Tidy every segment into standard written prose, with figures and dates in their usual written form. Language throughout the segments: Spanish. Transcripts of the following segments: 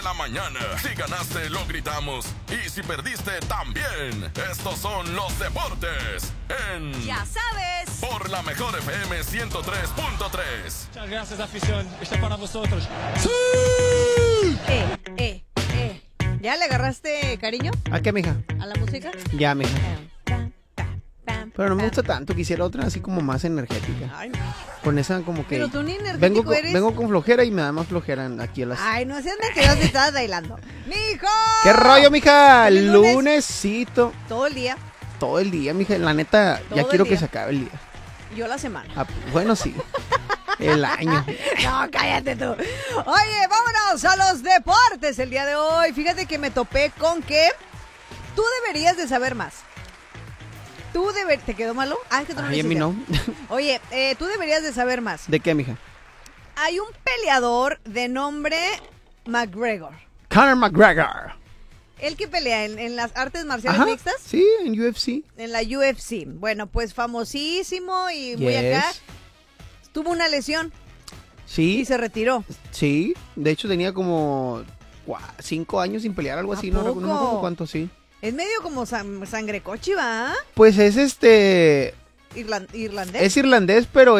La mañana. Si ganaste, lo gritamos. Y si perdiste, también. Estos son los deportes en... Ya sabes. Por la mejor FM 103.3. Muchas gracias, afición. Está para vosotros. ¡Sí! ¿Ya le agarraste cariño ¿A qué, mija? a la música? Ya, mija. Pero no me gusta tanto, quisiera otra así como más energética. Ay, no. Con esa como que... Pero tú ni energético eres. Vengo con flojera y me da más flojera aquí a las... Ay, no seas mentiroso, te estás bailando. ¡Mijo! ¿Qué rollo, mija? ¿El lunes? Lunesito. Todo el día, Todo el día, mija. La neta, Todo ya el quiero día. que se acabe el día. yo la semana. Ah, bueno, sí. El año. No, cállate tú. Oye, vámonos a los deportes el día de hoy. Fíjate que me topé con que tú deberías de saber más. ¿Te quedó malo? Ah, es que tú no lo Ay, a mí hiciste. no. Oye, tú deberías de saber más. ¿De qué, mija? Hay un peleador de nombre McGregor. Conor McGregor. ¿El que pelea en las artes marciales Ajá. mixtas? Sí, en UFC. En la UFC. Bueno, pues famosísimo y muy Yes. acá. Tuvo una lesión Sí, y se retiró. sí. De hecho, tenía como 5 años sin pelear, algo ¿A así. No poco? recuerdo cuánto, sí. Es medio como sangre cochi, ¿va? Pues es Irlandés. Es irlandés, pero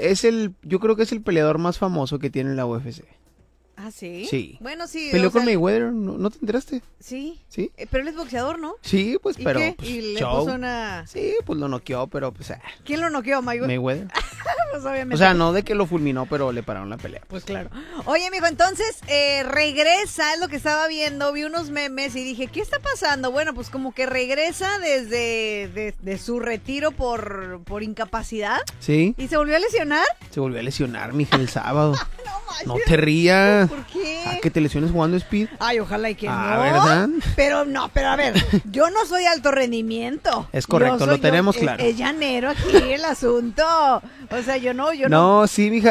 yo creo que es el peleador más famoso que tiene la UFC. Ah, ¿sí? Sí. Bueno, sí. Peleó o sea, con Mayweather, ¿no te enteraste? Sí. Sí. Pero él es boxeador, ¿no? Sí, pues, ¿Y pero qué? pues, Y le show. puso una... Sí, pues lo noqueó, pero pues ¿Quién lo noqueó, Mayweather? Mayweather. Pues obviamente. O sea, no de que lo fulminó, pero le pararon la pelea. Pues claro. Oye, mijo, entonces regresa, es lo que estaba viendo, vi unos memes y dije, ¿qué está pasando? Bueno, pues como que regresa desde de su retiro por incapacidad Sí, y se volvió a lesionar. se volvió a lesionar, mija, el sábado. No manches. No te rías. ¿Por qué? ¿A que te lesiones jugando Speed? Ay, ojalá y que Ah, no. ¿verdad? Pero a ver, yo no soy alto rendimiento. Es correcto, lo tenemos claro. Es llanero aquí el asunto. O sea, yo no. No, sí, mija,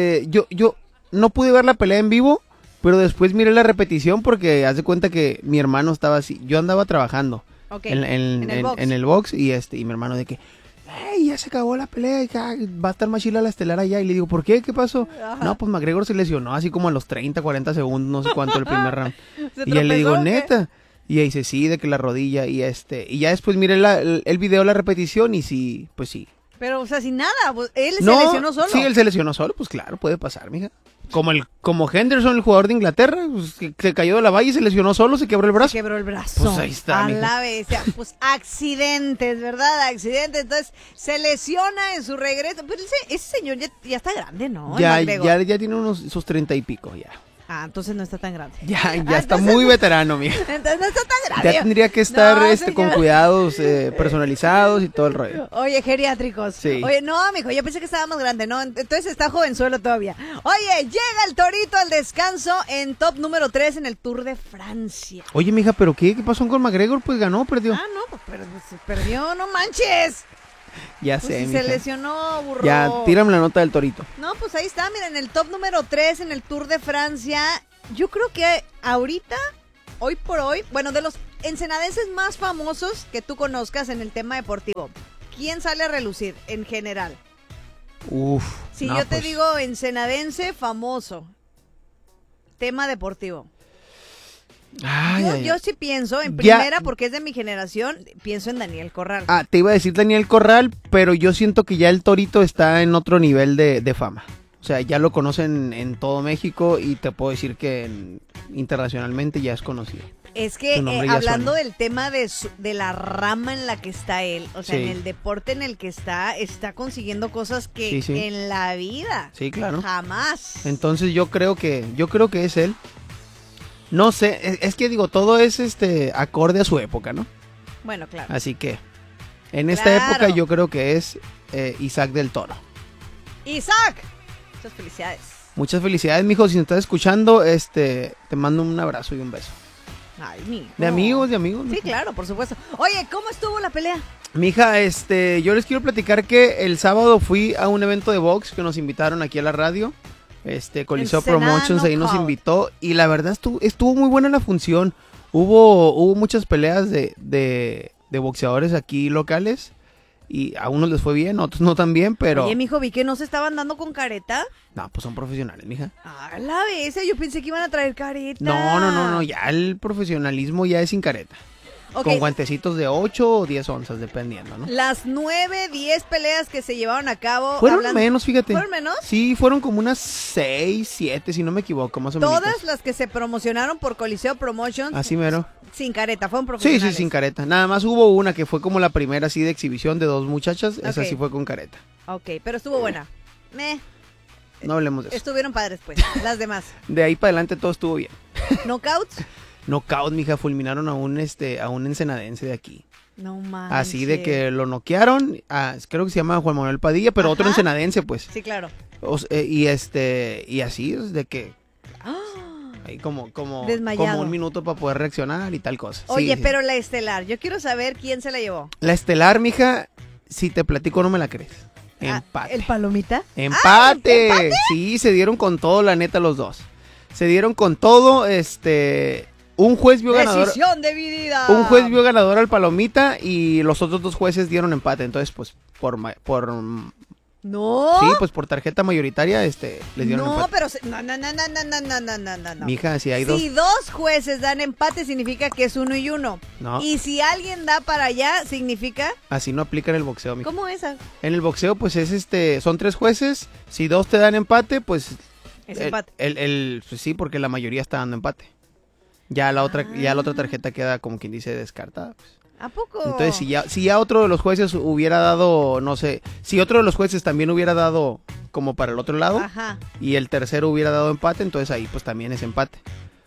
yo no pude ver la pelea en vivo, pero después miré la repetición porque haz de cuenta que mi hermano estaba así, yo andaba trabajando Ok, en el box y y mi hermano de que, hey, ya se acabó la pelea, va a estar más chila la estelar allá, y le digo, ¿por qué? ¿Qué pasó? Ajá. No, pues McGregor se lesionó así como a los 30, 40 segundos, no sé cuánto el primer round. ¿Se Y ya le digo, tropezó o qué? neta. Y ella dice, sí, de que la rodilla, y ya después miré el video, la repetición, y sí, pues sí. Pero, o sea, sin nada. Pues, él se No, lesionó solo. Sí, él se lesionó solo, pues claro, puede pasar, mija. Como Henderson, el jugador de Inglaterra, pues, que se cayó de la valla y se lesionó solo, se quebró el brazo. Quebró el brazo. Pues ahí está, A mija. la bestia. Pues accidentes, ¿verdad? Accidentes. Entonces, se lesiona en su regreso. Pero ese señor ya está grande, ¿no? El Ya McGregor. tiene sus 30 y pico, ya. Ah, entonces no está tan grande. Ya está entonces muy no- veterano, mija. Entonces no está tan grande. Ya tendría que estar No, con señor. cuidados personalizados y todo el rollo. Oye, geriátricos. Sí. Oye, no, mijo, yo pensé que estaba más grande, ¿no? Entonces está jovenzuelo todavía. Oye, llega el Torito al descanso en top número 3 en el Tour de Francia. Oye, mija, ¿pero qué pasó con McGregor? Pues ganó, perdió. Ah, no, pues se perdió, no manches. Ya Pues sé, si mija. se lesionó, burro. Ya, tírame la nota del Torito. No, pues ahí está, mira, en el top número 3 en el Tour de Francia. Yo creo que ahorita, hoy por hoy, bueno, de los ensenadenses más famosos que tú conozcas en el tema deportivo, ¿quién sale a relucir en general? Uf. Si no, yo te pues, digo ensenadense famoso, tema deportivo. ay, ay, Yo ay. sí pienso, en Ya. primera, porque es de mi generación, pienso en Daniel Corral. Ah, te iba a decir Daniel Corral, pero yo siento que ya el Torito está en otro nivel de fama. O sea, ya lo conocen en todo México y te puedo decir que internacionalmente ya es conocido. Es que Su nombre ya hablando suena. del tema de la rama en la que está él, o sea, Sí. en el deporte en el que está consiguiendo cosas que Sí, sí. en la vida Sí, claro. jamás. Entonces yo creo que es él. No sé, es que digo, todo es acorde a su época, ¿no? Bueno, claro. Así que en esta Claro. época yo creo que es Isaac del Toro. Isaac, muchas felicidades. Muchas felicidades, mijo, si me estás escuchando, te mando un abrazo y un beso. Ay, mijo. De amigos, Sí, mijo. claro, por supuesto. Oye, ¿cómo estuvo la pelea? Mija, yo les quiero platicar que el sábado fui a un evento de box que nos invitaron aquí a la radio. Coliseo Senado Promotions ahí nos Knockout. invitó y la verdad estuvo muy buena la función. Hubo muchas peleas de boxeadores aquí locales Y a unos les fue bien, a otros no tan bien, pero... Oye, mijo, vi que no se estaban dando con careta. No, pues son profesionales, mija. A la vez, yo pensé que iban a traer careta. No, ya el profesionalismo ya es sin careta. Ok. Con guantecitos de 8 o 10 onzas, dependiendo, ¿no? Las 9, 10 peleas que se llevaron a cabo. Fueron menos, fíjate. ¿Fueron menos? Sí, fueron como unas 6, 7, si no me equivoco, más o menos. Todas las que se promocionaron por Coliseo Promotions. Así mero. Sin careta, fueron Sí, profesionales. sin careta. Nada más hubo una que fue como la primera así de exhibición de 2 muchachas. Esa Ok. sí fue con careta. Ok, pero estuvo buena. No hablemos de eso. Estuvieron padres, pues. Las demás. De ahí para adelante todo estuvo bien. ¿Knockouts? Knockout, mija, fulminaron a un ensenadense de aquí. No manches. Así de que lo noquearon, creo que se llama Juan Manuel Padilla, pero otro Ajá. ensenadense, pues. Sí, claro. Y así es de que ¡Ah! ahí como Desmayado. un minuto para poder reaccionar y tal cosa. Sí, Oye, sí. pero la estelar, yo quiero saber quién se la llevó. La estelar, mija, si te platico no me la crees. Empate. ¿El palomita? ¡Empate! ¿empate? Sí, se dieron con todo, la neta, los dos. Se dieron con todo, un juez vio ganador. Decisión dividida. Un juez vio ganador al palomita y los otros 2 jueces dieron empate. Entonces, pues, No. sí, pues por tarjeta mayoritaria, les dieron No, empate. pero no. Mija, si hay dos. Si 2 jueces dan empate, significa que es 1 y 1. No. Y si alguien da para allá, significa. Así no aplica en el boxeo, mija. ¿Cómo es? En el boxeo, pues son 3 jueces. Si 2 te dan empate, pues. Es empate. Pues sí, porque la mayoría está dando empate. Ya la otra tarjeta queda como quien dice descartada. Pues. ¿A poco? Entonces, si ya otro de los jueces hubiera dado, no sé, si otro de los jueces también hubiera dado como para el otro lado Ajá. y el tercero hubiera dado empate, entonces ahí pues también es empate.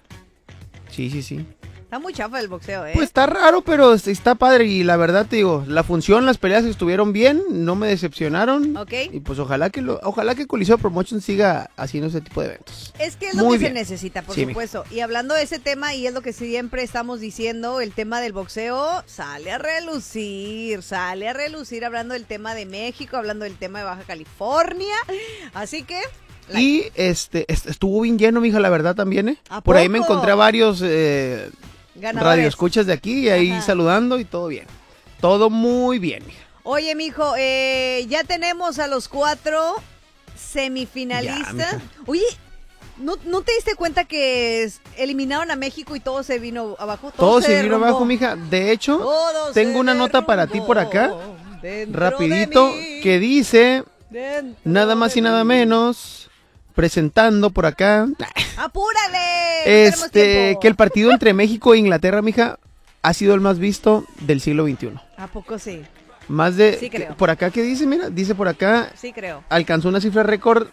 Sí. Está muy chafa el boxeo, ¿eh? Pues está raro, pero está padre y la verdad te digo, la función, las peleas estuvieron bien, no me decepcionaron. Ok. Y pues ojalá que Coliseo Promotion siga haciendo ese tipo de eventos. Es que es lo Muy que bien. se necesita, por Sí, supuesto. Y hablando de ese tema, y es lo que siempre estamos diciendo, el tema del boxeo sale a relucir hablando del tema de México, hablando del tema de Baja California. Así que... Y estuvo bien lleno, mija, la verdad también, ¿eh? ¿A Por ahí me poco? encontré a varios ganadores. radioescuchas de aquí y ahí Ajá. saludando y todo bien. Todo muy bien, mija. Oye, mijo, ya tenemos a los 4 semifinalistas. Ya, mija. Oye, ¿no te diste cuenta que eliminaron a México y todo se vino abajo? Todo se vino derrumbó. abajo, mija. De hecho, Todo tengo se una nota para ti por acá, derrumbó dentro rapidito, de mí, que dice, dentro nada más de y nada mí. menos, presentando por acá, ¡Apúrale! No tenemos tiempo. que el partido entre México e Inglaterra, mija, ha sido el más visto del siglo XXI. ¿A poco sí? Más de, Sí, creo. por acá, ¿qué dice? Mira, dice por acá, Sí, creo. alcanzó una cifra récord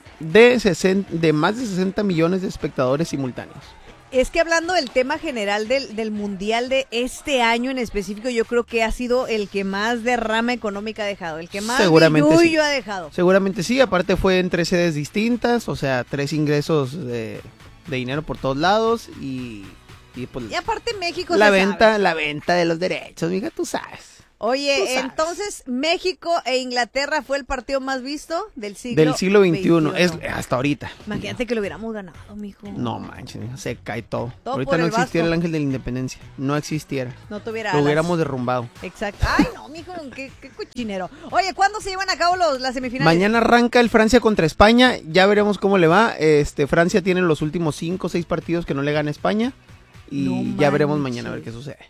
de más de 60 millones de espectadores simultáneos. Es que hablando del tema general del mundial de este año en específico, yo creo que ha sido el que más derrama económica ha dejado, el que más Seguramente sí. billuyo ha dejado. Seguramente sí, aparte fue en 3 sedes distintas, o sea, 3 ingresos de dinero por todos lados y pues Y aparte México la se sabe. venta de los derechos, mija, tú sabes. Tú Oye, sabes. entonces México e Inglaterra fue el partido más visto del siglo Del siglo XXI, es hasta ahorita. Imagínate que lo hubiéramos ganado, mijo. No manches, mija, se cae todo. Todo Ahorita por no el existiera Vasco. el ángel de la independencia, no existiera. No tuviera Lo alas. hubiéramos derrumbado. Exacto. Ay, no, mijo, qué cochinero. Oye, ¿cuándo se llevan a cabo las semifinales? Mañana arranca el Francia contra España, ya veremos cómo le va. Francia tiene los últimos 5 o 6 partidos que no le gana a España y No ya veremos manches. mañana a ver qué sucede.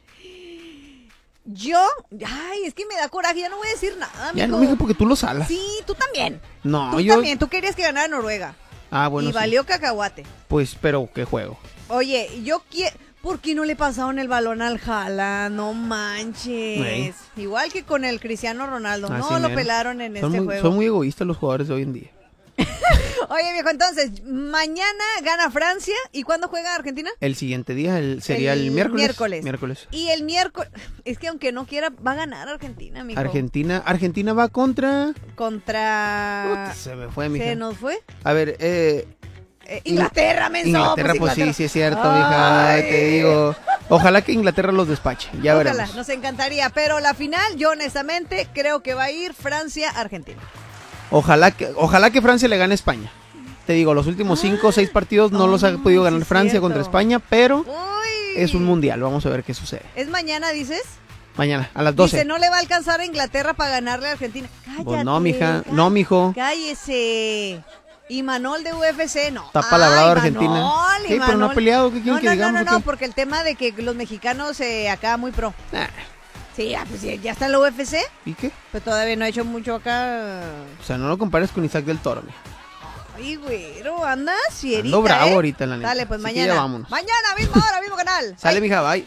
Ay, es que me da coraje, ya no voy a decir nada, Ya mijo. no, mija, porque tú lo salas. Sí, tú también. No, Tú yo. también, tú querías que ganara Noruega. Ah, bueno. y sí. valió cacahuate. Pues, pero qué juego. Oye, yo quiero... ¿Por qué no le pasaron el balón al Jala? No manches. Ey. Igual que con el Cristiano Ronaldo. Así No lo mero. pelaron en este Son juego. muy egoístas los jugadores de hoy en día. Oye, viejo, entonces, mañana gana Francia. ¿Y cuándo juega Argentina? El siguiente día sería el miércoles. Miércoles. Y el miércoles... Es que aunque no quiera, va a ganar Argentina, mijo. Argentina va contra... Contra... Puta, se me fue, mija. ¿Se nos fue? A ver, Inglaterra, menso. Inglaterra, pues Inglaterra. sí es cierto, mija. Ay. Te digo. Ojalá que Inglaterra los despache. Ya Ojalá, veremos. nos encantaría. Pero la final, yo honestamente creo que va a ir Francia-Argentina. Ojalá que Francia le gane a España. Te digo, los últimos 5 o 6 partidos no los ha podido ganar sí, Francia cierto. contra España, pero Uy. es un mundial. Vamos a ver qué sucede. ¿Es mañana, dices? Mañana, a las 12. Dice, no le va a alcanzar a Inglaterra para ganarle a Argentina. Cállate. Pues no, mija. No, mijo. Cállese. Y Manol de UFC, no. Está palabrado Argentina. Manol, Sí, pero no ha peleado. ¿Qué quieren que digamos? No, porque el tema de que los mexicanos acá muy pro. Nah. Sí, pues ya está en la UFC. ¿Y qué? Pero todavía no ha hecho mucho acá. O sea, no lo compares con Isaac del Toro, mija. Ay, güero, anda fierita, Ando bravo ahorita, la neta. Dale, pues Así que mañana. ya vámonos. Mañana, misma hora, mismo canal. Sale, Ay. mija, bye.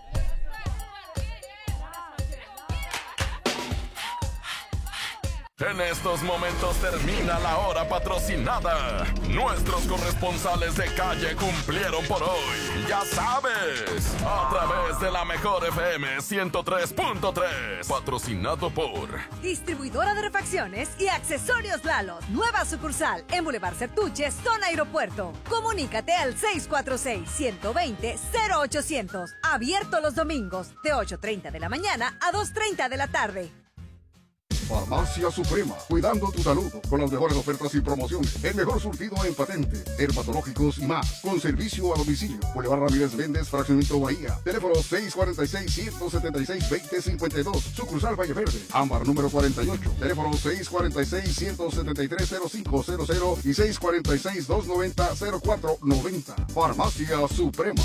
En estos momentos termina la hora patrocinada. Nuestros corresponsales de calle cumplieron por hoy. Ya sabes, a través de la mejor FM 103.3. Patrocinado por Distribuidora de refacciones y accesorios Lalo. Nueva sucursal en Boulevard Certuche, zona aeropuerto. Comunícate al 646-120-0800. Abierto los domingos de 8:30 de la mañana a 2:30 de la tarde. Farmacia Suprema, cuidando tu salud con las mejores ofertas y promociones. El mejor surtido en patente, dermatológicos y más, con servicio a domicilio. Boulevard Ramírez Méndez, Fraccionamiento Bahía. Teléfono 646-176-2052. Sucursal Valle Verde. Ámbar número 48. Teléfono 646-173-0500 y 646-290-0490. Farmacia Suprema.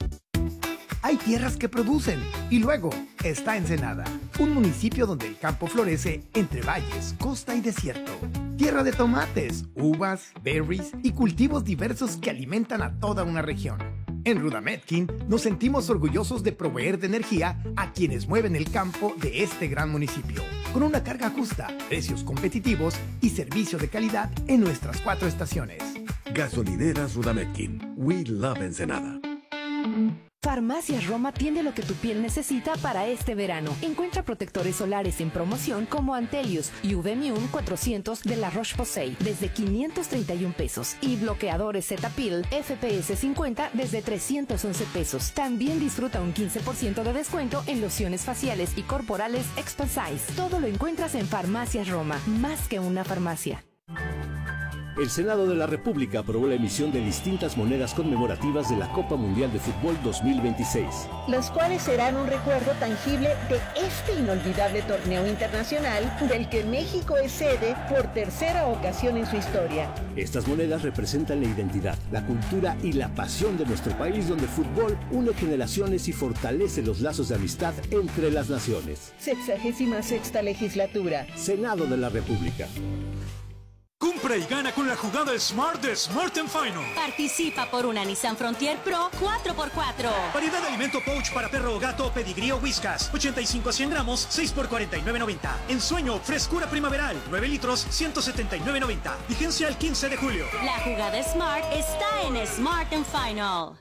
Hay tierras que producen y luego está Ensenada, un municipio donde el campo florece entre valles, costa y desierto. Tierra de tomates, uvas, berries y cultivos diversos que alimentan a toda una región. En Rudametkin nos sentimos orgullosos de proveer de energía a quienes mueven el campo de este gran municipio, con una carga justa, precios competitivos y servicio de calidad en nuestras 4 estaciones. Gasolineras Rudametkin. We love Ensenada. Farmacias Roma tiene lo que tu piel necesita para este verano. Encuentra protectores solares en promoción como Antelius y UV-Immune 400 de la Roche-Posay desde 531 pesos y bloqueadores Cetaphil FPS 50 desde 311 pesos. También disfruta un 15% de descuento en lociones faciales y corporales Expansize. Todo lo encuentras en Farmacias Roma, más que una farmacia. El Senado de la República aprobó la emisión de distintas monedas conmemorativas de la Copa Mundial de Fútbol 2026. Los cuales serán un recuerdo tangible de este inolvidable torneo internacional del que México es sede por tercera ocasión en su historia. Estas monedas representan la identidad, la cultura y la pasión de nuestro país, donde el fútbol une generaciones y fortalece los lazos de amistad entre las naciones. 66ª legislatura. Senado de la República. Compra y gana con la jugada Smart de Smart & Final. Participa por una Nissan Frontier Pro 4x4. Variedad de alimento pouch para perro o gato, pedigrí o whiskas. 85 a 100 gramos, 6 por $49.90. Ensueño, frescura primaveral, 9 litros, 179.90. Vigencia el 15 de julio. La jugada Smart está en Smart & Final.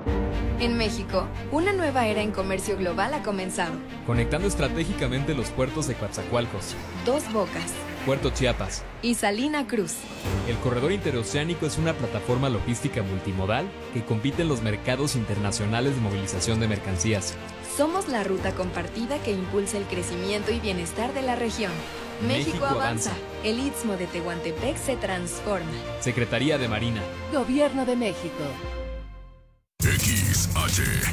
En México, una nueva era en comercio global ha comenzado. Conectando estratégicamente los puertos de Coatzacoalcos, Dos Bocas, Puerto Chiapas y Salina Cruz. El corredor interoceánico es una plataforma logística multimodal que compite en los mercados internacionales de movilización de mercancías. Somos la ruta compartida que impulsa el crecimiento y bienestar de la región. México avanza. El Istmo de Tehuantepec se transforma. Secretaría de Marina. Gobierno de México. XHENA.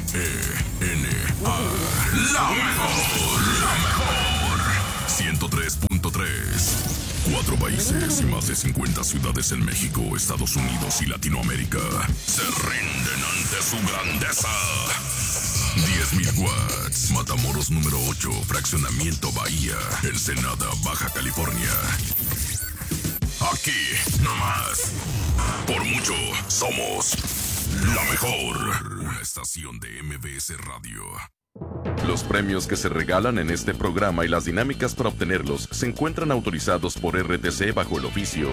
La mejor. 103.3. 4 países y más de 50 ciudades en México, Estados Unidos y Latinoamérica se rinden ante su grandeza. 10.000 watts. Matamoros número 8, Fraccionamiento Bahía, Ensenada, Baja California. Aquí, nomás. Por mucho, somos la mejor. Una estación de MBS Radio. Los premios que se regalan en este programa y las dinámicas para obtenerlos se encuentran autorizados por RTC bajo el oficio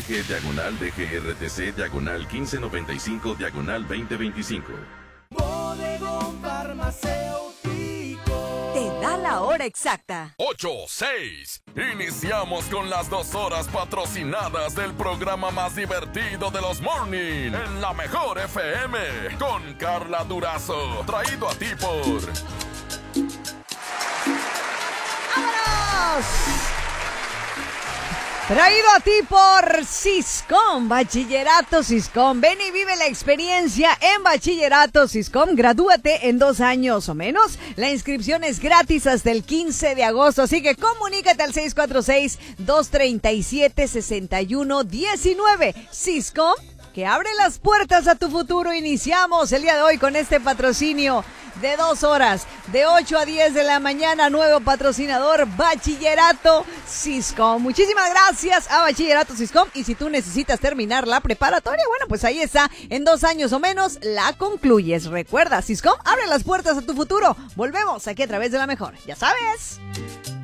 SG/DGRTC/1595/2025. Bodegón Farmacéutico te da la hora exacta. 8:06. Iniciamos con las 2 horas patrocinadas del programa más divertido de los morning en la mejor FM con Carla Durazo. Traído a ti por... ¡Vámonos! Traído a ti por Siscom, Bachillerato Siscom. Ven y vive la experiencia en Bachillerato Siscom. Gradúate en 2 años o menos. La inscripción es gratis hasta el 15 de agosto. Así que comunícate al 646-237-6119. Siscom, que abre las puertas a tu futuro. Iniciamos el día de hoy con este patrocinio de 2 horas, de 8 a 10 de la mañana. Nuevo patrocinador, Bachillerato Siscom. Muchísimas gracias a Bachillerato Siscom. Y si tú necesitas terminar la preparatoria, bueno, pues ahí está. En 2 años o menos la concluyes. Recuerda, Siscom abre las puertas a tu futuro. Volvemos aquí a través de La Mejor. Ya sabes.